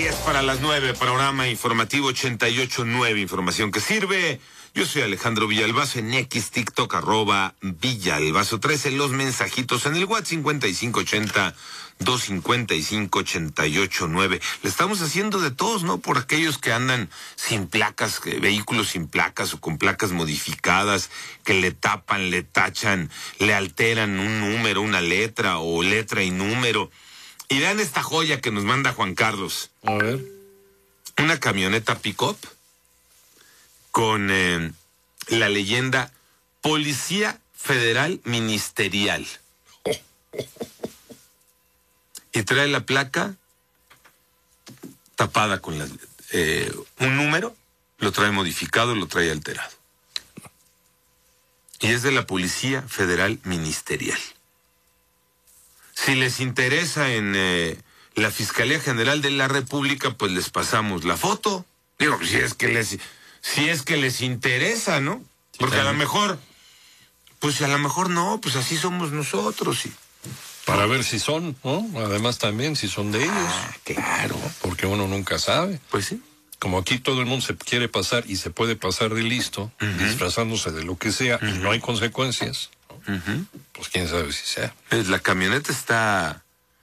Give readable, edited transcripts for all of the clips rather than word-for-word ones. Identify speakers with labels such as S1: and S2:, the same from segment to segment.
S1: 10 para las 9, programa informativo 88.9, información que sirve. Yo soy Alejandro Villalbazo en X, TikTok, @Villalbazo13, los mensajitos en el WhatsApp 5580-255-889. Le estamos haciendo de todos, ¿no? Por aquellos que andan sin placas, vehículos sin placas o con placas modificadas, que le tapan, le tachan, le alteran un número, una letra o letra y número. Y vean esta joya que nos manda Juan Carlos.
S2: A ver.
S1: Una camioneta pick-up con la leyenda Policía Federal Ministerial. Y trae la placa tapada con un número, lo trae modificado, lo trae alterado. Y es de la Policía Federal Ministerial. Si les interesa en la Fiscalía General de la República, pues les pasamos la foto. Digo, si es que les interesa, ¿no? Porque a lo mejor, pues a lo mejor no, pues así somos nosotros. Sí.
S2: Para ver si son, ¿no? Además también si son de ellos.
S1: Ah, claro.
S2: Porque uno nunca sabe.
S1: Pues sí.
S2: Como aquí todo el mundo se quiere pasar y se puede pasar de listo, disfrazándose de lo que sea, y no hay consecuencias, ¿no? Pues quién sabe si sea.
S1: La camioneta está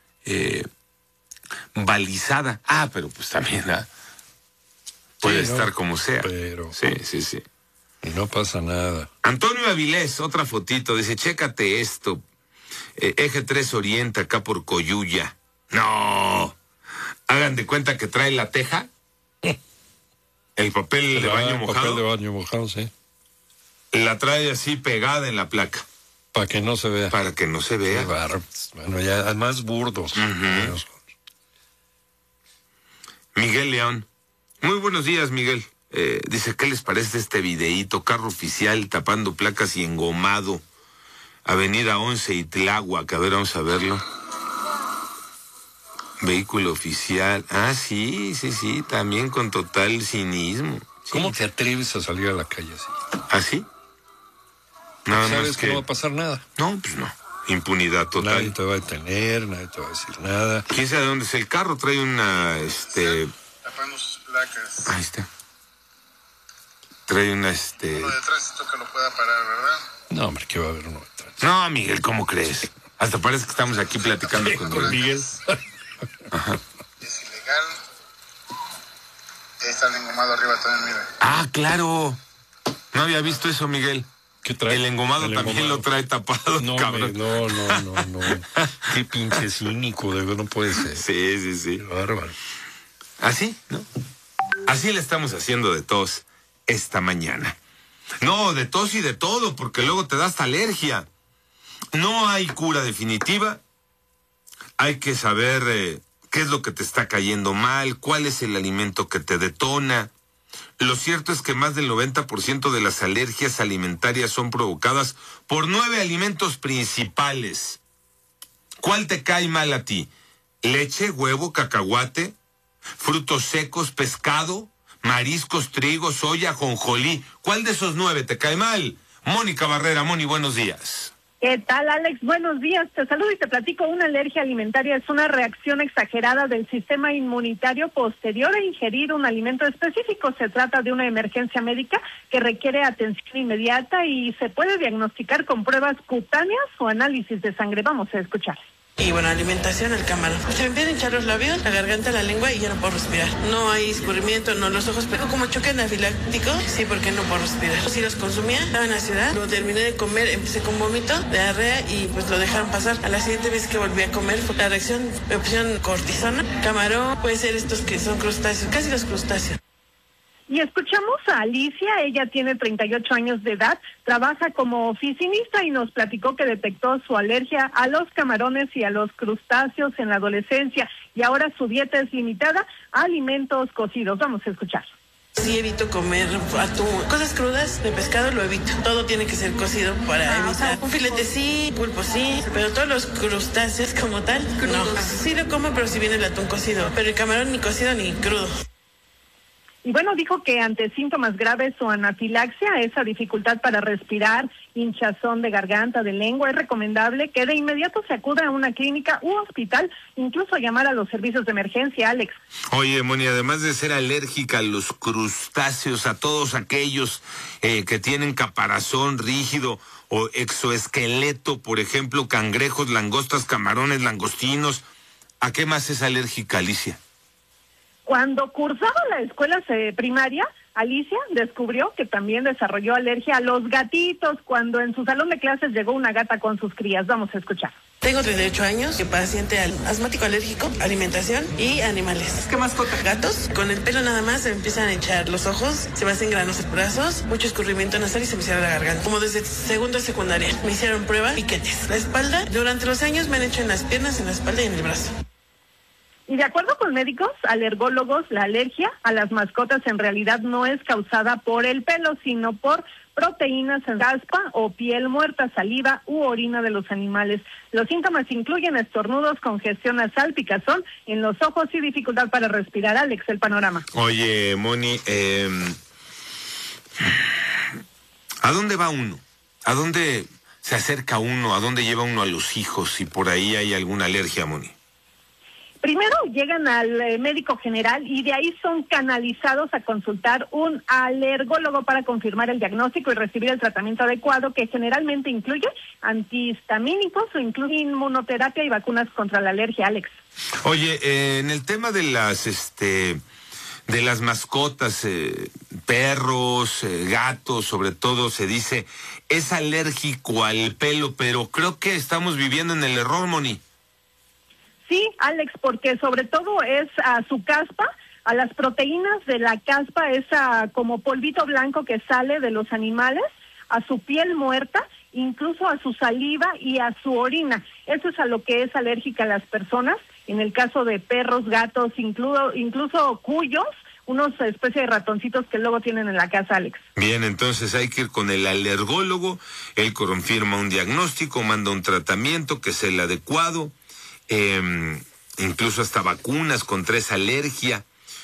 S1: balizada. Ah, pero pues también puede estar como sea.
S2: Pero...
S1: Sí.
S2: Y no pasa nada.
S1: Antonio Avilés, otra fotito, dice, chécate esto. Eje 3 Oriente, acá por Coyuya. No. Hagan de cuenta que trae la teja. El papel de baño mojado.
S2: El papel de baño mojado, sí.
S1: La trae así pegada en la placa.
S2: Para que no se vea.
S1: Para que no se vea.
S2: Bueno, ya además burdos.
S1: Miguel León. Muy buenos días, Miguel. Dice, ¿qué les parece este videíto? Carro oficial tapando placas y engomado. Avenida 11 y Tláhuac. A ver, vamos a verlo. Vehículo oficial. Ah, sí, también con total cinismo. Sí.
S2: ¿Cómo te atreves a salir a la calle así?
S1: ¿Ah, sí? Nada
S2: ¿Sabes
S1: más
S2: que no va a pasar nada?
S1: No, pues no. Impunidad total.
S2: Nadie te va a detener, nadie te va a decir nada.
S1: ¿Quién sabe dónde es el carro? Trae una,
S3: tapando sus placas.
S1: Ahí está. Trae una,
S3: Uno detrás esto que lo pueda parar, ¿verdad?
S2: No, hombre, ¿qué va a haber uno detrás?
S1: No, Miguel, ¿cómo crees? Hasta parece que estamos aquí platicando con
S2: Miguel.
S1: Ajá.
S3: Es ilegal. Ahí está el engomado arriba también, mira.
S1: Ah, claro. No había visto eso, Miguel.
S2: ¿Qué trae?
S1: El engomado también lo trae tapado,
S2: no,
S1: cabrón.
S2: No. Qué pinche cínico, de verdad no puede ser.
S1: Sí.
S2: Qué bárbaro.
S1: Así, ¿no? Así le estamos haciendo de tos esta mañana. No, de tos y de todo, porque luego te da hasta alergia. No hay cura definitiva. Hay que saber qué es lo que te está cayendo mal, cuál es el alimento que te detona. Lo cierto es que más del 90% de las alergias alimentarias son provocadas por 9 alimentos principales. ¿Cuál te cae mal a ti? ¿Leche, huevo, cacahuate, frutos secos, pescado, mariscos, trigo, soya, jonjolí? ¿Cuál de esos 9 te cae mal? Mónica Barrera. Moni, buenos días.
S4: ¿Qué tal, Alex? Buenos días. Te saludo y te platico. Una alergia alimentaria es una reacción exagerada del sistema inmunitario posterior a ingerir un alimento específico. Se trata de una emergencia médica que requiere atención inmediata y se puede diagnosticar con pruebas cutáneas o análisis de sangre. Vamos a escuchar.
S5: Y bueno, alimentación, el camarón. Se me empiezan a hinchar los labios, la garganta, la lengua y ya no puedo respirar. No hay escurrimiento, no los ojos, pero como choque anafiláctico, sí, porque no puedo respirar. Sí los consumía, estaba en la ciudad, lo terminé de comer, empecé con vómito, diarrea y pues lo dejaron pasar. A la siguiente vez que volví a comer, la reacción, me pusieron cortisona, camarón, puede ser estos que son crustáceos, casi los crustáceos.
S4: Y escuchamos a Alicia, ella tiene 38 años de edad, trabaja como oficinista y nos platicó que detectó su alergia a los camarones y a los crustáceos en la adolescencia y ahora su dieta es limitada a alimentos cocidos. Vamos a escuchar.
S5: Sí, evito comer atún, cosas crudas de pescado lo evito. Todo tiene que ser cocido para evitar. Un filete sí, pulpo sí, pero todos los crustáceos como tal, no. Sí lo como, pero si viene el atún cocido. Pero el camarón ni cocido ni crudo.
S4: Y bueno, dijo que ante síntomas graves o anafilaxia, esa dificultad para respirar, hinchazón de garganta, de lengua, es recomendable que de inmediato se acuda a una clínica u hospital, incluso llamar a los servicios de emergencia, Alex.
S1: Oye, Moni, además de ser alérgica a los crustáceos, a todos aquellos que tienen caparazón rígido o exoesqueleto, por ejemplo, cangrejos, langostas, camarones, langostinos, ¿a qué más es alérgica, Alicia?
S4: Cuando cursaba la escuela primaria, Alicia descubrió que también desarrolló alergia a los gatitos cuando en su salón de clases llegó una gata con sus crías. Vamos a escuchar.
S5: Tengo 38 años, paciente asmático alérgico, alimentación y animales. ¿Qué mascota? Gatos. Con el pelo nada más se me empiezan a hinchar los ojos, se me hacen granos los brazos, mucho escurrimiento nasal y se me cierra la garganta. Como desde segundo de secundaria. Me hicieron prueba, piquetes. La espalda, durante los años me han hecho en las piernas, en la espalda y en el brazo.
S4: Y de acuerdo con médicos, alergólogos, la alergia a las mascotas en realidad no es causada por el pelo, sino por proteínas en caspa o piel muerta, saliva u orina de los animales. Los síntomas incluyen estornudos, congestión nasal, picazón en los ojos y dificultad para respirar. Alex, el panorama.
S1: Oye, Moni, ¿a dónde va uno? ¿A dónde se acerca uno? ¿A dónde lleva uno a los hijos si por ahí hay alguna alergia, Moni?
S4: Primero llegan al médico general y de ahí son canalizados a consultar un alergólogo para confirmar el diagnóstico y recibir el tratamiento adecuado, que generalmente incluye antihistamínicos o incluye inmunoterapia y vacunas contra la alergia, Alex.
S1: Oye, en el tema de las mascotas, perros, gatos, sobre todo se dice, es alérgico al pelo, pero creo que estamos viviendo en el error, Moni.
S4: Sí, Alex, porque sobre todo es a su caspa, a las proteínas de la caspa, esa como polvito blanco que sale de los animales, a su piel muerta, incluso a su saliva y a su orina. Eso es a lo que es alérgica a las personas. En el caso de perros, gatos, incluso cuyos, unos especie de ratoncitos que luego tienen en la casa, Alex.
S1: Bien, entonces hay que ir con el alergólogo, él confirma un diagnóstico, manda un tratamiento que es el adecuado. Incluso hasta vacunas contra esa alergia,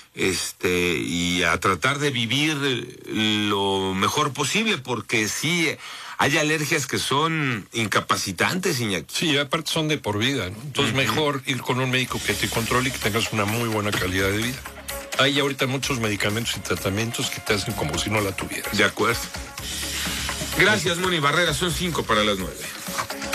S1: y a tratar de vivir lo mejor posible, porque sí hay alergias que son incapacitantes, Iñaki.
S2: Sí, aparte son de por vida, ¿no? Entonces mejor ir con un médico que te controle y que tengas una muy buena calidad de vida. Hay ahorita muchos medicamentos y tratamientos que te hacen como si no la tuvieras.
S1: De acuerdo. Gracias, Moni Barrera, son 5 para las 9.